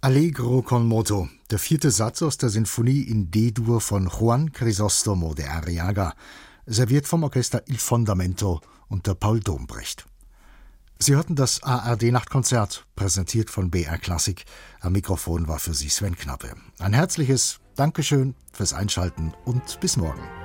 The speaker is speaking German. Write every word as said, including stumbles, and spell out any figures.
Allegro con moto, der vierte Satz aus der Sinfonie in D-Dur von Juan Crisóstomo de Arriaga, serviert vom Orchester Il Fondamento unter Paul Dombrecht. Sie hörten das A R D-Nachtkonzert, präsentiert von B R Klassik. Am Mikrofon war für Sie Sven Knappe. Ein herzliches Dankeschön fürs Einschalten und bis morgen.